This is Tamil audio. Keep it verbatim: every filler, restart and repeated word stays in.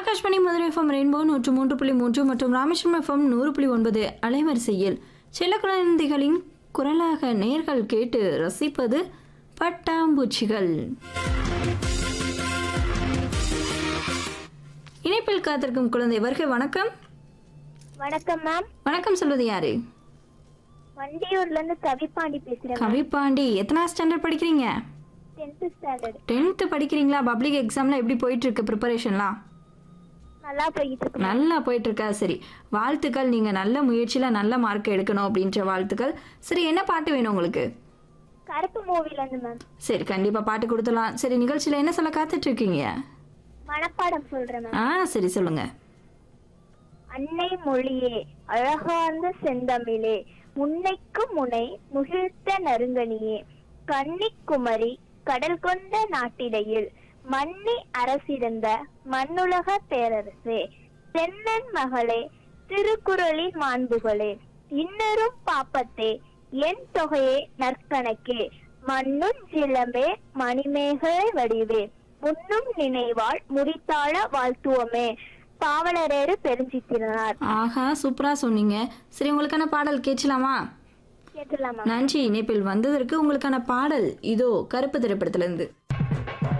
ஆகாஷ்வாணி மதுரை எஃப்எம் ரெயின்போ நூற்று மூன்று புள்ளி மூன்று மற்றும் ராமேஸ்வரம் எஃப்எம் நூறு புள்ளி ஒன்பது அலைவரிசையில் சில குழந்தைகளின் குரலாக நேர்கள் கேட்டு ரசிப்பது பட்டாம்பூச்சிகள். இணைப்பில் காத்திருக்கும் குழந்தை வருகை. வணக்கம். வணக்கம் மேம். வணக்கம். சொல்வது யாரு? வண்டியூர்ல இருந்து கவிப்பாண்டி பேசுறேன். கவிப்பாண்டி, எத்தனாவது ஸ்டாண்டர்ட் படிக்கிறீங்க? Tenth standard. டென்த்து படிக்கிறீங்களா? பப்ளிக் எக்ஸாம்லாம் எப்படி போயிட்டு இருக்கு ப்ரிப்பரேஷன்லாம்? நல்லா போயிட்டு இருக்கு. நல்லா போயிட்டு இருக்கா? சரி, வாழ்த்துக்கள். நீங்க நல்ல முயற்சியில நல்ல மார்க் எடுக்கணும் அப்படின்ற வாழ்த்துக்கள். சரி, என்ன பாட்டு வேணும் உங்களுக்கு? கருப்பு மூவில இருந்து மேம். சரி, கண்டிப்பா பாட்டு கொடுத்துடலாம். சரி, நிகழ்ச்சியில என்ன சொல்ல காத்துட்டு இருக்கீங்க? மனப்பாடம் சொல்றேன் மேம். ஆ சரி, சொல்லுங்க. அன்னை மொழியே அழகார்ந்த செந்தமிழே, முன்னைக்கு முனை முகிழ்த்த நறுங்கனியே, கன்னிக்குமரி கடல் கொண்ட நாட்டிடையில் மன்னி அரசிருந்த மண்ணுலக பேரரசே, தென்னன் மகளே திருக்குறளின் மாண்புகளே, இன்னரும் பாப்பத்தே என் தொகையே நற்கணக்கே, மண்ணும் சிலம்பே மணிமேகலை வடிவே, முன்னும் நினைவாள் முடித்தாள வாழ்த்துவமே. பாவலரேறு பெருஞ்சித்திரனார். ஆஹா, சூப்பரா சொன்னீங்க. சரி, உங்களுக்கான பாடல் கேட்கலாமா? கேட்கலாமா? நன்றி. இணைப்பில் வந்ததற்கு. உங்களுக்கான பாடல் இதோ கருப்பு திரைப்படத்திலிருந்து.